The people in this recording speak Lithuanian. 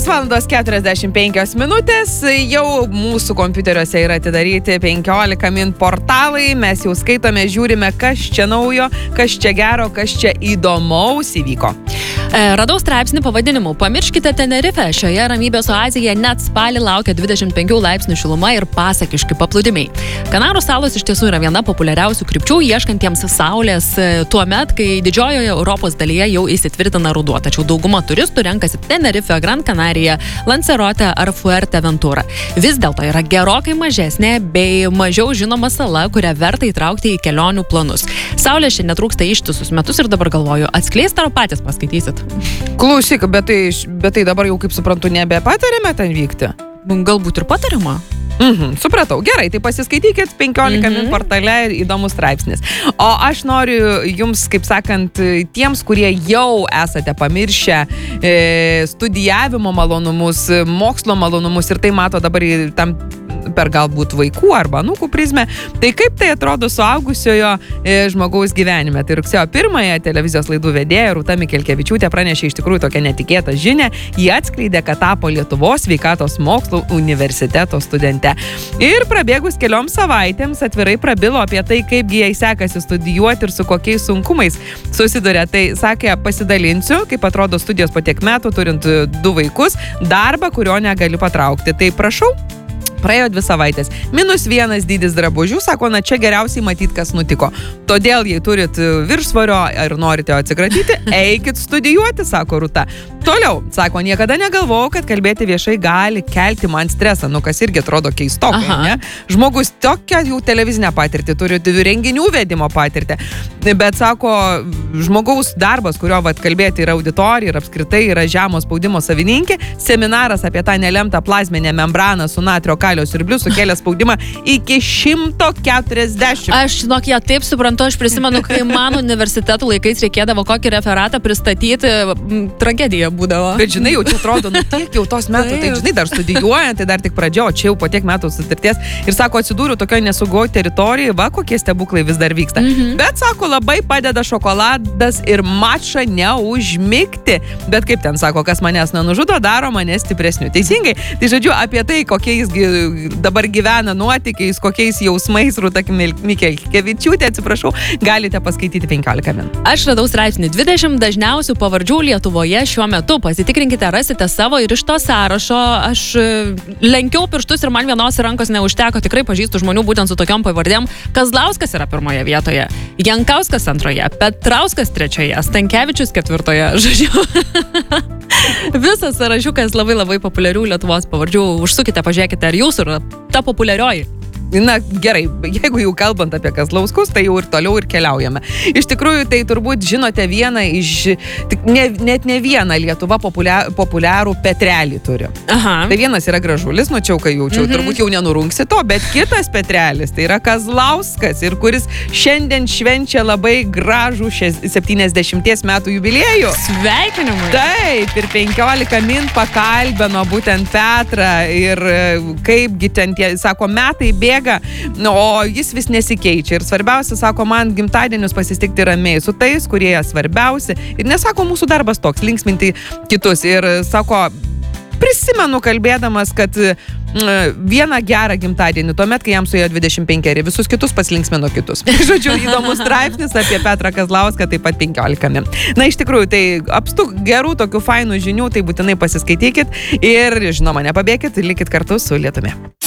7:45 minutės, jau mūsų kompiuteriuose yra atidaryti 15 min portalai, mes jau skaitome, žiūrime, kas čia naujo, kas čia gero, kas čia įdomaus įvyko. Radau straipsnį pavadinimu Pamirškite Tenerife, šioje ramybės oazėje net spalį laukia 25 laipsnių šiluma ir pasakiški paplūdimiai. Kanarų salos iš tiesų yra viena populiariausių krypčių ieškantiems saulės tuo met, kai didžiojoje Europos dalyje jau įsitvirtina ruduo, tačiau dauguma turistų renkasi Tenerife, Gran Canaria, Lanzarote ar Fuerteventura. Vis dėlto yra gerokai mažesnė bei mažiau žinoma sala, kurią verta įtraukti į kelionių planus. Saulės čia netrūksta ištisus metus ir dabar galvoju, atskleist ar patys paskaitysit? Klausyk, bet tai dabar jau, kaip suprantu, nebepatarėme ten vykti? Galbūt ir patariama. Supratau. Gerai, tai pasiskaitykit 15 min portale ir įdomus straipsnis. O aš noriu jums, kaip sakant, tiems, kurie jau esate pamiršę studijavimo malonumus, mokslo malonumus ir tai mato dabar tam per galbūt vaikų arba anūkų prizmę, tai kaip tai atrodo suaugusiojo žmogaus gyvenime. Tai rugsėjo 1-ąją televizijos laidų vedėja Rūta Mikelkevičiūtė pranešė iš tikrųjų tokią netikėtą žinią. Ji atskleidė, kad tapo Lietuvos sveikatos mokslų universiteto studente. Ir prabėgus kelioms savaitėms atvirai prabilo apie tai, kaipgi jai sekasi studijuoti ir su kokiais sunkumais susiduria. Tai sakė, pasidalinsiu, kaip atrodo studijos po tiek metų, turint 2 vaikus, darbą, kurio negaliu patraukti. Tai prašau. Praėjo 2 savaitės. -1 dydis drabužių, sako, na čia geriausiai matyti, kas nutiko. Todėl, jei turit viršsvorio ar norite atsikratyti, eikit studijuoti, sako Rūta. Toliau, sako, niekada negalvojau, kad kalbėti viešai gali kelti man stresą, kas irgi atrodo keistokai, ne? Žmogus tokią jau televizinę patirtį, turi renginių vedimo patirtį, bet sako, žmogaus darbas, kurio kalbėti yra auditorija ir apskritai yra žemo spaudimo savininkė, seminaras apie tą nelemtą plazminę membraną su natrio kalio siurbliu sukėlė spaudimą iki 140. Aš, žinok, ją taip suprantu, aš prisimenu, kai man universitetų laikais reikėdavo kokį referatą pristatyti, tragedija būdavo. Bet žinai, jau čia atrodo, tiek jau tos metų, tai žinai, dar studijuojant, tai dar tik pradžio, čia jau po tiek metų sutarties. Ir sako, atsidūriau tokioje nesaugoj teritorijoje, kokie stebuklai vis dar vyksta. Bet sako, labai padeda šokoladas ir mača neužmigti. Bet kaip ten sako, kas manęs nenužudo, daro mane stipresniu. Teisingai? Tai žodžiu, apie tai, kokiais dabar gyvena nuotykiais, kokiais jausmais Rūta Mikelkevičiūtė, atsiprašau, galite paskaityti 15 min. Aš radau straipsnį 20 dažniausių pavardžių Lietuvoje šiuo metu. Pasitikrinkite, rasite savo ir iš to sąrašo. Aš lenkiau pirštus ir man vienos rankos neužteko. Tikrai pažįstu žmonių būtent su tokiom pavardėm. Kazlauskas yra 1 vietoje, Jankauskas 2, Petrauskas 3, Stankevičius 4. Žodžiu. Visas sąrašiukas labai populiarių Lietuvos pavardžių. Užsukite, pažiūrėkite, ar jūsų yra ta populiarioji. Na, gerai, jeigu jau kalbant apie Kazlauskus, tai jau ir toliau ir keliaujame. Iš tikrųjų, tai turbūt žinote vieną net ne vieną Lietuva populiarų Petrelį turi. Aha. Tai vienas yra Gražulis, čia kai jaučiau, turbūt jau nenurungsi to, bet kitas Petrelis, tai yra Kazlauskas, ir kuris šiandien švenčia labai gražų 70 metų jubiliejų. Sveikinimai! Taip, ir 15 min pakalbino būtent Petrą ir kaipgi ten tie, sako, metai bėga, o jis vis nesikeičia. Ir svarbiausia, sako, man gimtadienius pasistikti ramiai su tais, kurie svarbiausi. Ir nesako, mūsų darbas toks, linksminti kitus. Ir sako, prisimenu kalbėdamas, kad vieną gerą gimtadienį, tuomet, kai jam suėjo 25, visus kitus pasilinksmino kitus. Žodžiu, įdomus straipsnis apie Petrą Kazlauską, taip pat 15 min. Na, iš tikrųjų, tai apstu gerų tokių fainų žinių, tai būtinai pasiskaitykit ir, žinoma, nepabėkit, likit kartu su Lietumi.